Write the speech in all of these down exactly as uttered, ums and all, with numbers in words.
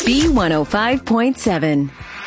B one oh five point seven.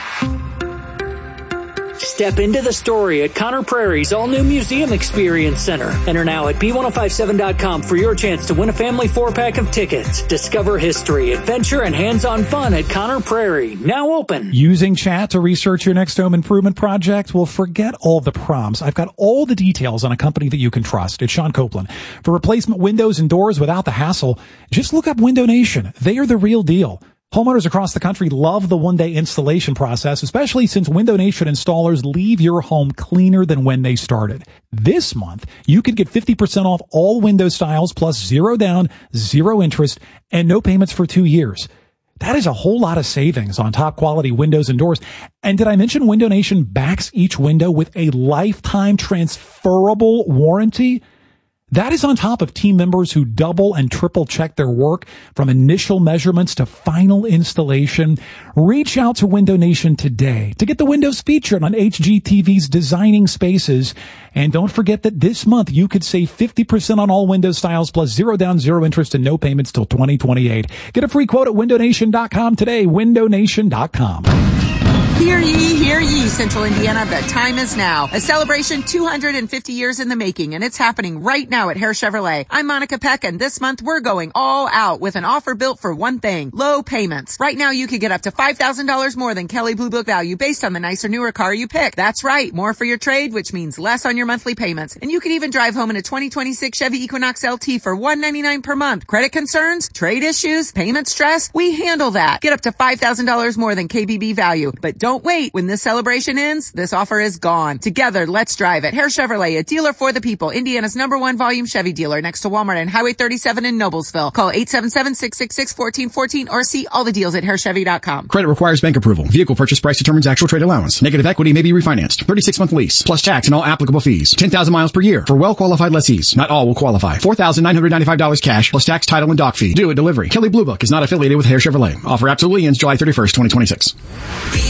Step into the story at Conner Prairie's all-new Museum Experience Center. Enter now at B ten fifty-seven dot com for your chance to win a family four-pack of tickets. Discover history, adventure, and hands-on fun at Conner Prairie. Now open. Using chat to research your next home improvement project? Well, forget all the prompts. I've got all the details on a company that you can trust. It's Sean Copeland. For replacement windows and doors without the hassle, just look up Window Nation. They are the real deal. Homeowners across the country love the one-day installation process, especially since Window Nation installers leave your home cleaner than when they started. This month, you could get fifty percent off all window styles plus zero down, zero interest, and no payments for two years. That is a whole lot of savings on top quality windows and doors. And did I mention Window Nation backs each window with a lifetime transferable warranty? That is on top of team members who double and triple check their work from initial measurements to final installation. Reach out to Window Nation today to get the windows featured on H G T V's Designing Spaces. And don't forget that this month you could save fifty percent on all window styles plus zero down, zero interest, and no payments till twenty twenty-eight. Get a free quote at window nation dot com today, window nation dot com. Hear ye, hear ye, Central Indiana, the time is now. A celebration two hundred fifty years in the making, and it's happening right now at Hare Chevrolet. I'm Monica Peck, and this month we're going all out with an offer built for one thing, low payments. Right now you could get up to five thousand dollars more than Kelley Blue Book value based on the nicer, newer car you pick. That's right, more for your trade, which means less on your monthly payments. And you could even drive home in a twenty twenty-six Chevy Equinox L T for one hundred ninety-nine dollars per month. Credit concerns, trade issues, payment stress, we handle that. Get up to five thousand dollars more than K B B value. But don't wait. When this celebration ends, this offer is gone. Together, let's drive it. Hare Chevrolet, a dealer for the people. Indiana's number one volume Chevy dealer next to Walmart and Highway thirty-seven in Noblesville. Call eight seven seven, six six six, one four one four or see all the deals at hare chevy dot com. Credit requires bank approval. Vehicle purchase price determines actual trade allowance. Negative equity may be refinanced. thirty-six month lease, plus tax and all applicable fees. ten thousand miles per year for well-qualified lessees. Not all will qualify. four thousand nine hundred ninety-five dollars cash, plus tax, title, and dock fee. Due at delivery. Kelley Blue Book is not affiliated with Hare Chevrolet. Offer absolutely ends July thirty-first, twenty twenty-six.